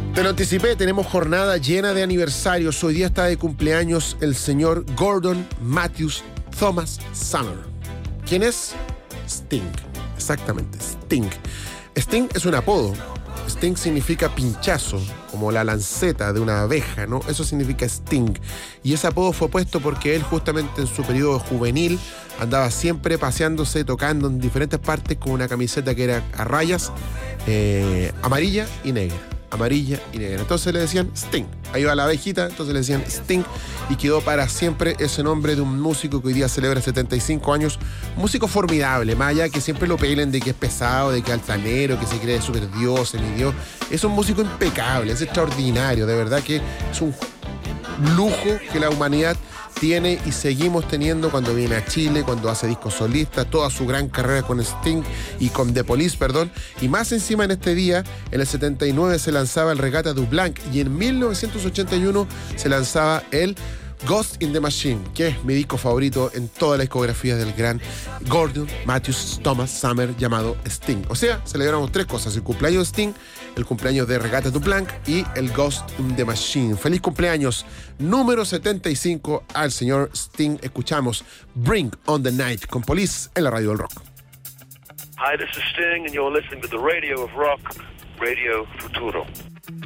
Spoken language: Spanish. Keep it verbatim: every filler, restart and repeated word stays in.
Te lo anticipé, tenemos jornada llena de aniversarios. Hoy día está de cumpleaños el señor Gordon Matthews Thomas Summer. ¿Quién es? Sting. Exactamente, Sting. Sting es un apodo. Sting significa pinchazo, como la lanceta de una abeja, ¿no? Eso significa Sting. Y ese apodo fue puesto porque él justamente en su periodo juvenil andaba siempre paseándose, tocando en diferentes partes con una camiseta que era a rayas, eh, amarilla y negra. Amarilla y negra. Entonces le decían Sting. Ahí va la abejita, entonces le decían Sting y quedó para siempre ese nombre de un músico que hoy día celebra setenta y cinco años. Músico formidable, más allá que siempre lo pelen de que es pesado, de que es altanero, que se cree super dios, semidios. Es un músico impecable, es extraordinario, de verdad que es un lujo que la humanidad tiene y seguimos teniendo cuando viene a Chile, cuando hace discos solistas, toda su gran carrera con Sting y con The Police, perdón. Y más encima en este día, en el setenta y nueve se lanzaba el Regatta du Blanc y en mil novecientos ochenta y uno se lanzaba el Ghost in the Machine, que es mi disco favorito en toda la discografía del gran Gordon Matthews Thomas Summer llamado Sting. O sea, celebramos tres cosas: el cumpleaños de Sting, el cumpleaños de Regatta du Blanc y el Ghost in the Machine. Feliz cumpleaños número setenta y cinco al señor Sting. Escuchamos Bring on the Night con Police en la radio del rock. Hi, this is Sting and you're listening to the Radio of Rock, Radio Futuro.